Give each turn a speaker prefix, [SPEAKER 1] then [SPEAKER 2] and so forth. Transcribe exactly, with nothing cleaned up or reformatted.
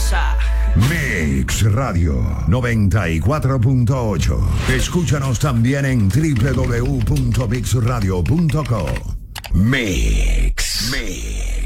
[SPEAKER 1] cosa.
[SPEAKER 2] Mix Radio noventa y cuatro punto ocho. Escúchanos también en doble u doble u doble u punto mix radio punto com. Mix. Mix.